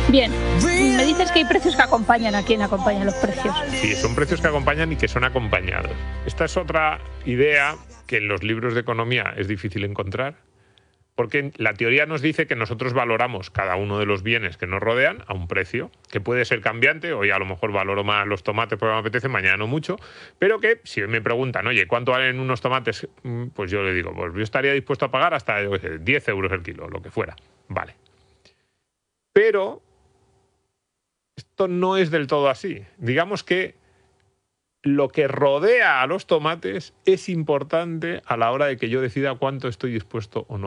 Bien, me dices que hay precios que acompañan. ¿A quién acompañan los precios? Sí, son precios que acompañan y que son acompañados. Esta es otra idea que en los libros de economía es difícil encontrar, porque la teoría nos dice que nosotros valoramos cada uno de los bienes que nos rodean a un precio, que puede ser cambiante. Hoy a lo mejor valoro más los tomates porque me apetece, mañana no mucho, pero que si me preguntan, oye, ¿cuánto valen unos tomates? Pues yo le digo, pues yo estaría dispuesto a pagar hasta 10 euros el kilo, lo que fuera. Vale. Pero esto no es del todo así. Digamos que lo que rodea a los tomates es importante a la hora de que yo decida cuánto estoy dispuesto o no